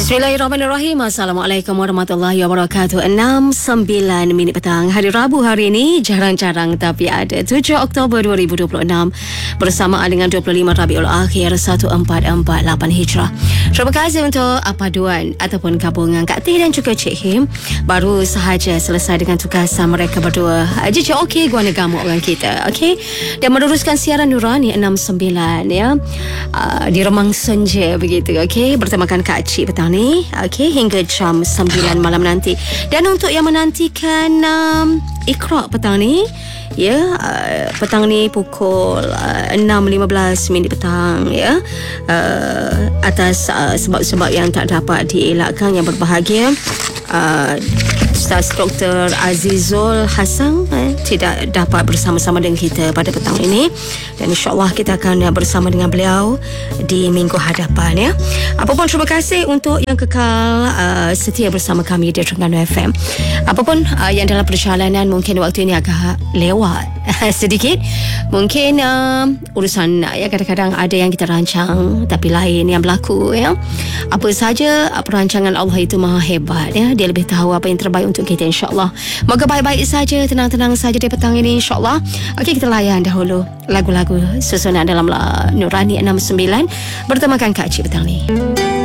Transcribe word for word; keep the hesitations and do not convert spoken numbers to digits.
Bismillahirrahmanirrahim. Assalamualaikum warahmatullahi wabarakatuh. enam sembilan minit petang hari Rabu hari ini, jarang-jarang tapi ada, tujuh Oktober dua ribu dua puluh enam, bersamaan dengan dua puluh lima Rabiul Akhir seribu empat ratus empat puluh lapan Hijrah. Terima kasih untuk paduan ataupun gabungan Kak T dan juga Cik Him. Baru sahaja selesai dengan tugasan mereka berdua. Cik okey gua negamu orang kita, okey? Dan meneruskan siaran Nurani enam sembilan ya. Uh, di Remang Senja begitu, okey? Bertemakan Kak Cik petang ni, okey, hingga jam sembilan malam nanti. Dan untuk yang menantikan um, Iqra petang ni, ya, uh, petang ni pukul uh, enam lima belas minit petang ya, uh, atas uh, sebab-sebab yang tak dapat dielakkan, yang berbahagia uh, Ustaz Doktor Azizul Hasan eh, tidak dapat bersama-sama dengan kita pada petang ini, dan insyaAllah kita akan uh, bersama dengan beliau di minggu hadapan ya. Apapun, terima kasih untuk yang kekal uh, setia bersama kami di Terengganu F M. Apapun uh, yang dalam perjalanan mungkin waktu ini agak lewat sedikit, mungkin uh, urusan uh, ya, kadang-kadang ada yang kita rancang tapi lain yang berlaku ya. Apa saja uh, perancangan Allah itu maha hebat ya, dia lebih tahu apa yang terbaik untuk kita, insyaAllah. Moga baik-baik saja, tenang-tenang saja di petang ini, insyaAllah. Okey, kita layan dahulu lagu-lagu susunan dalam Nurani enam sembilan bertemakan Kak Cik petang ni.